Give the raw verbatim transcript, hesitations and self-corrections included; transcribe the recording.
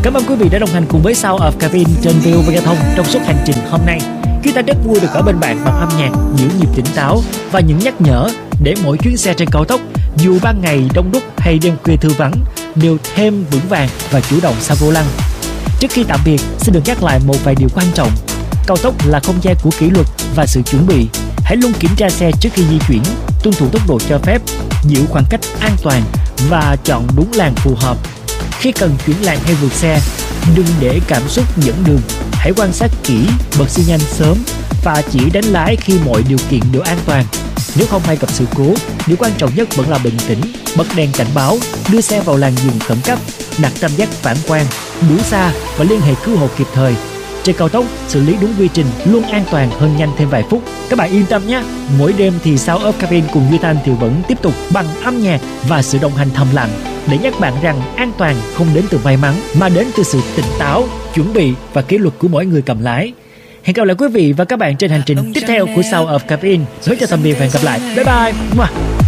Cảm ơn quý vị đã đồng hành cùng với Sound of Caffeine trên vê o vê Giao thông trong suốt hành trình hôm nay. Chúng ta rất vui được ở bên bạn bằng âm nhạc, giữ nhịp tỉnh táo và những nhắc nhở để mỗi chuyến xe trên cao tốc, dù ban ngày đông đúc hay đêm khuya thư vắng, đều thêm vững vàng và chủ động sau vô lăng. Trước khi tạm biệt, xin được nhắc lại một vài điều quan trọng. Cao tốc là không gian của kỷ luật và sự chuẩn bị. Hãy luôn kiểm tra xe trước khi di chuyển, tuân thủ tốc độ cho phép, giữ khoảng cách an toàn và chọn đúng làn phù hợp. Khi cần chuyển làn hay vượt xe, đừng để cảm xúc dẫn đường. Hãy quan sát kỹ, bật xi nhan sớm và chỉ đánh lái khi mọi điều kiện đều an toàn. Nếu không may gặp sự cố, điều quan trọng nhất vẫn là bình tĩnh, bật đèn cảnh báo, đưa xe vào làn dừng khẩn cấp, đặt tam giác phản quang đủ xa và liên hệ cứu hộ kịp thời. Trên cao tốc, xử lý đúng quy trình luôn an toàn hơn nhanh thêm vài phút. Các bạn yên tâm nhé. Mỗi đêm thì Sound of Caffeine cùng Duy Thanh thì vẫn tiếp tục bằng âm nhạc và sự đồng hành thầm lặng để nhắc bạn rằng an toàn không đến từ may mắn mà đến từ sự tỉnh táo, chuẩn bị và kỷ luật của mỗi người cầm lái. Hẹn gặp lại quý vị và các bạn trên hành trình tiếp theo của Sound of Caffeine. Hứa chào tạm biệt và hẹn gặp lại. Bye bye.